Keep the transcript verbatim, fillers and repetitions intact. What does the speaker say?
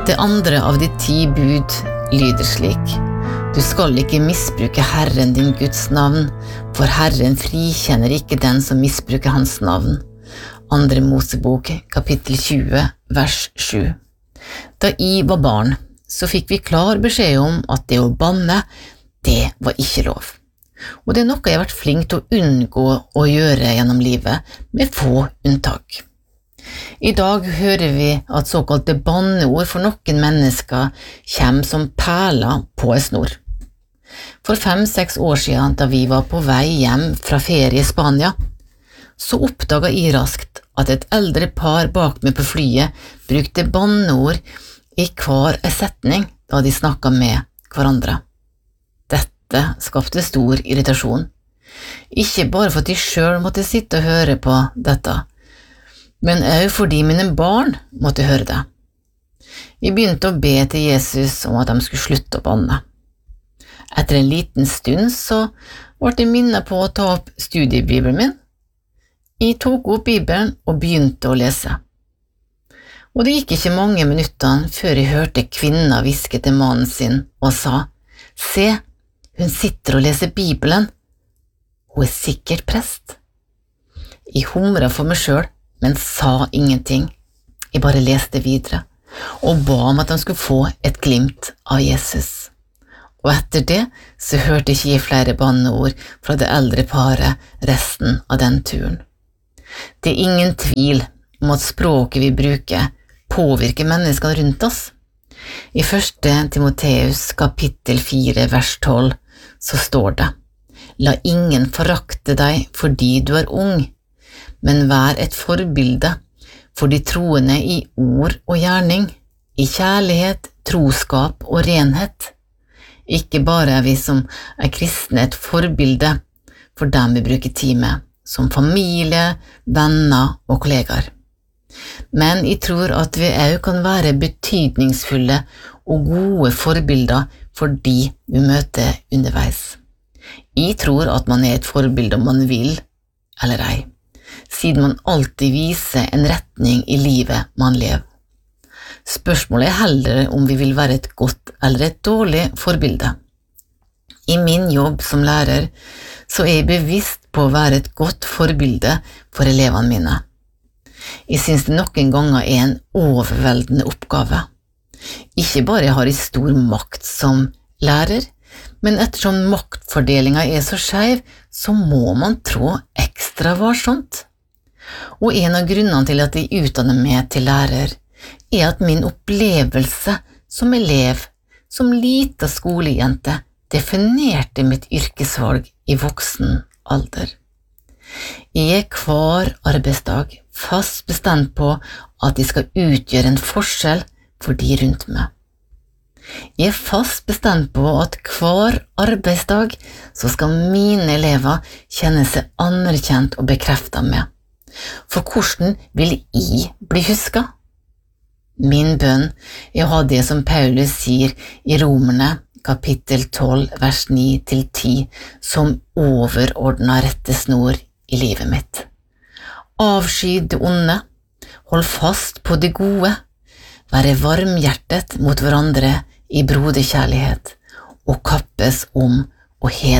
Det andre av de ti bud lyder slik: Du skal ikke misbruke Herren din Guds navn, for Herren frikjenner ikke den som misbruker hans navn. Andre Mosebok, kapittel tjue, vers sju. Da jeg var barn, så fikk vi klar beskjed om at det å banne, det var ikke lov. Og det er noe jeg har vært flink til å unngå å gjøre gjennom livet, med få unntak. I dag hører vi at såkalte banneord for noen mennesker kommer som perler på en snor. For fem-seks år siden, da vi var på vei hjem fra ferie i Spania, så oppdaget jeg raskt at et eldre par bak meg på flyet brukte banneord i hver en setning da de snakket med hverandre. Dette skapte stor irritasjon. Ikke bare for at de selv måtte sitte og høre på dette, men også fordi mine barn måtte høre det. Vi begynte å be til Jesus om at de skulle slutte å banne. Etter en liten stund så ble jeg minnet på å ta opp studiebibelen min. Jeg tok opp Bibelen og begynte å lese. Og det gikk ikke mange minuttene før jeg hørte kvinna hviske til mannen sin og sa: Se, hun sitter og leser Bibelen. Hun er sikkert prest. Jeg humret for meg selv, men sa ingenting. Jeg bare leste videre, og ba om at han skulle få et glimt av Jesus. Og etter det så hørte ikke jeg flere banneord fra det eldre paret resten av den turen. Det er ingen tvil om at språket vi bruker påvirker menneskene rundt oss. I første Timoteus kapittel fire vers tolv så står det: La ingen forakte deg fordi du er ung, men vær et forbilde for de troende i ord og gjerning, i kjærlighet, troskap og renhet. Ikke bare er vi som er kristne et forbilde for dem vi bruker tid med, som familie, venner og kollegaer. Men jeg tror at vi også kan være betydningsfulle og gode forbilder for de vi møter underveis. Jeg tror at man er et forbilde om man vil eller ei, siden man alltid viser en retning i livet man lever. Spørsmålet er heller om vi vil være et godt eller et dårlig forbilde. I min jobb som lærer så er jeg bevisst på å være et godt forbilde for elevene mine. Jeg synes det noen ganger er en overveldende oppgave. Ikke bare har jeg stor makt som lærer, men ettersom maktfordelingen er så skjev, så må man trå ekstra varsomt. Og en av grunnene til at jeg utdanner meg til lærer, er at min opplevelse som elev, som lita skolejente, definerte mitt yrkesvalg i voksen alder. Jeg er hver arbeidsdag fast bestemt på at jeg skal utgjøre en forskjell for de rundt meg. Jeg er fast bestemt på at hver arbeidsdag så skal mine elever kjenne seg anerkjent og bekreftet med. For hvordan vil jeg bli husket? Min bønn er å ha det som Paulus sier i Romerne kapittel tolv vers ni til ti som overordnet rettesnor i livet mitt. Avsky det onde, hold fast på det gode, være varmhjertet mot hverandre i broderkjærlighet og kappes om å hedre